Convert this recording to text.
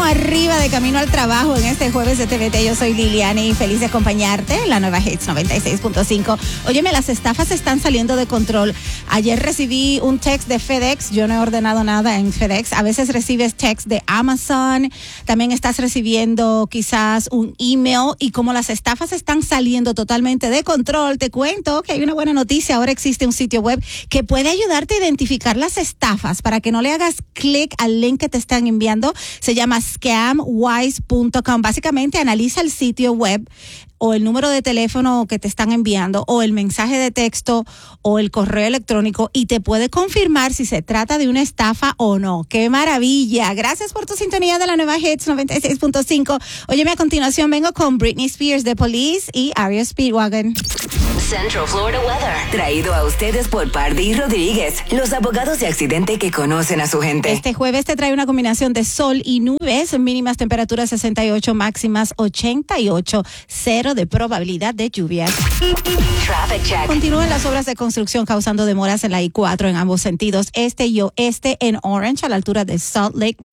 ánimo arriba de camino al trabajo en este jueves de TVT. Yo soy Liliana y feliz de acompañarte en la nueva Hits 96.5. Óyeme, las estafas están saliendo de control. Ayer recibí un text de FedEx. Yo no he ordenado nada en FedEx. A veces recibes text de Amazon. También estás recibiendo quizás un email. Y como las estafas están saliendo totalmente de control, te cuento que hay una buena noticia. Ahora existe un sitio web que puede ayudarte a identificar las estafas para que no le hagas clic al link que te están enviando. Se llama scamwise.com. Básicamente analiza el sitio web o el número de teléfono que te están enviando o el mensaje de texto o el correo electrónico y te puede confirmar si se trata de una estafa o no. ¡Qué maravilla! Gracias por tu sintonía de la nueva Hits 96.5. Óyeme, a continuación vengo con Britney Spears de Police y Aria Speedwagon. Central Florida Weather, traído a ustedes por Pardí Rodríguez, los abogados de accidente que conocen a su gente. Este jueves te trae una combinación de sol y nubes, mínimas temperaturas 68, máximas 88, 0 de probabilidad de lluvia. Traffic check. Continúan las obras de construcción causando demoras en la I-4 en ambos sentidos, este y oeste en Orange a la altura de Salt Lake